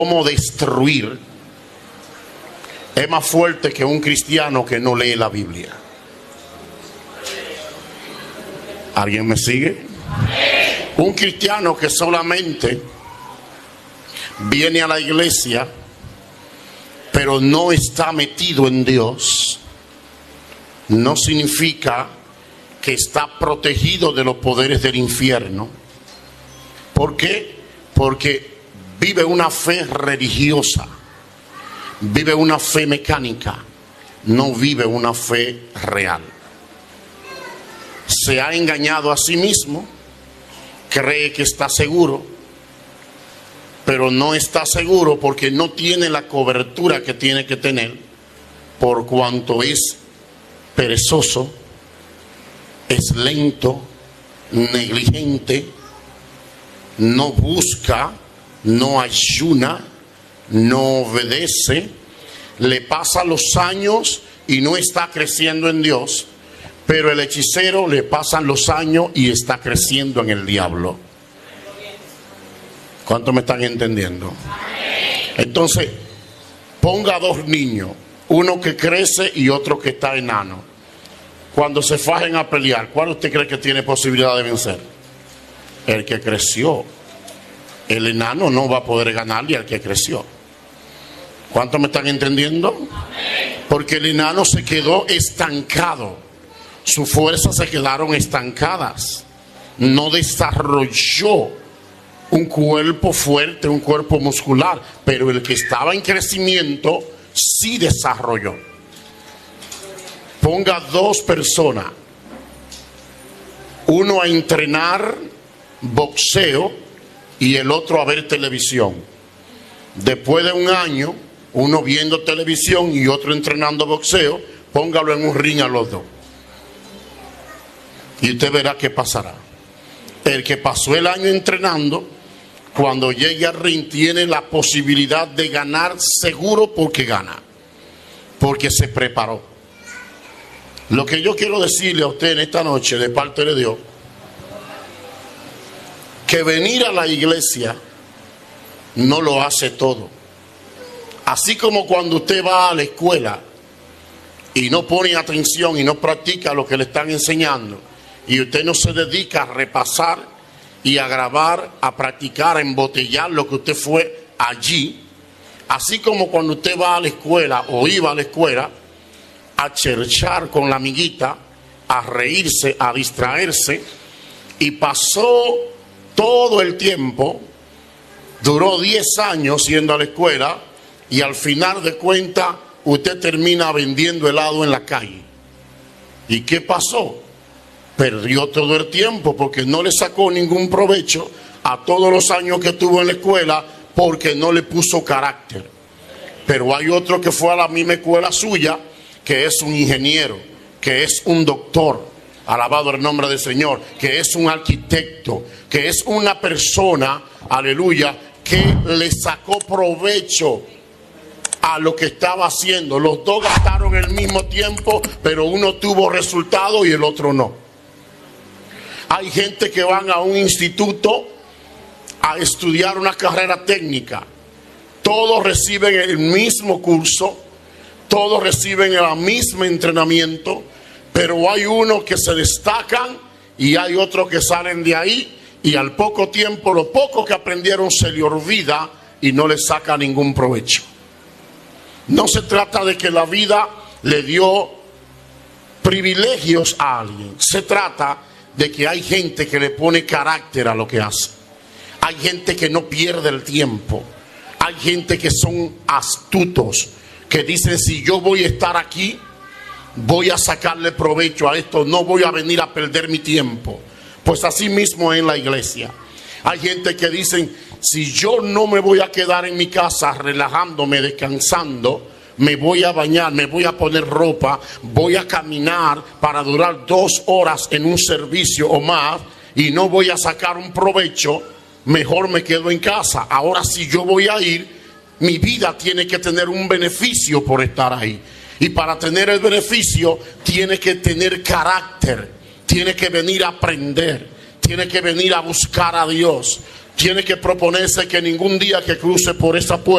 cómo destruir es más fuerte que un cristiano que no lee la Biblia. ¿Alguien me sigue? Un cristiano que solamente viene a la iglesia pero no está metido en Dios, no significa que está protegido de los poderes del infierno. ¿Por qué? Porque vive una fe religiosa, vive una fe mecánica, no vive una fe real. Se ha engañado a sí mismo, cree que está seguro, pero no está seguro porque no tiene la cobertura que tiene que tener, por cuanto es perezoso, es lento, negligente, no busca, no ayuna, no obedece, le pasan los años y no está creciendo en Dios, pero el hechicero le pasan los años y está creciendo en el diablo. ¿Cuántos me están entendiendo? Entonces, ponga dos niños, uno que crece y otro que está enano. Cuando se fajen a pelear, ¿cuál usted cree que tiene posibilidad de vencer? El que creció. El enano no va a poder ganarle al que creció. ¿Cuántos me están entendiendo? Porque el enano se quedó estancado. Sus fuerzas se quedaron estancadas. No desarrolló un cuerpo fuerte, un cuerpo muscular. Pero el que estaba en crecimiento sí desarrolló. Ponga dos personas, uno a entrenar boxeo y el otro a ver televisión. Después de un año, uno viendo televisión y otro entrenando boxeo, póngalo en un ring a los dos y usted verá qué pasará. El que pasó el año entrenando, cuando llegue al ring tiene la posibilidad de ganar seguro, porque gana, porque se preparó. Lo que yo quiero decirle a usted en esta noche de parte de Dios, que venir a la iglesia no lo hace todo. Así como cuando usted va a la escuela y no pone atención y no practica lo que le están enseñando, y usted no se dedica a repasar y a grabar, a practicar, a embotellar lo que usted fue allí, así como cuando usted va a la escuela o iba a la escuela a cherchar con la amiguita, a reírse, a distraerse, y pasó todo el tiempo, duró 10 años yendo a la escuela, y al final de cuentas usted termina vendiendo helado en la calle. ¿Y qué pasó? Perdió todo el tiempo porque no le sacó ningún provecho a todos los años que tuvo en la escuela, porque no le puso carácter. Pero hay otro que fue a la misma escuela suya, que es un ingeniero, que es un doctor, alabado el nombre del Señor, que es un arquitecto, que es una persona, aleluya, que le sacó provecho a lo que estaba haciendo. Los dos gastaron el mismo tiempo, pero uno tuvo resultado y el otro no. Hay gente que van a un instituto a estudiar una carrera técnica. Todos reciben el mismo curso, todos reciben el mismo entrenamiento, pero hay unos que se destacan y hay otros que salen de ahí y al poco tiempo lo poco que aprendieron se le olvida y no le saca ningún provecho. No se trata de que la vida le dio privilegios a alguien. Se trata de que hay gente que le pone carácter a lo que hace. Hay gente que no pierde el tiempo. Hay gente que son astutos, que dicen: si yo voy a estar aquí, voy a sacarle provecho a esto, no voy a venir a perder mi tiempo. Pues así mismo en la iglesia hay gente que dicen: si yo no me voy a quedar en mi casa relajándome, descansando, me voy a bañar, me voy a poner ropa, voy a caminar para durar 2 horas en un servicio o más y no voy a sacar un provecho, mejor me quedo en casa. Ahora, si yo voy a ir, mi vida tiene que tener un beneficio por estar ahí. Y para tener el beneficio, tiene que tener carácter, tiene que venir a aprender, tiene que venir a buscar a Dios. tiene que proponerse que ningún día que cruce por esa puerta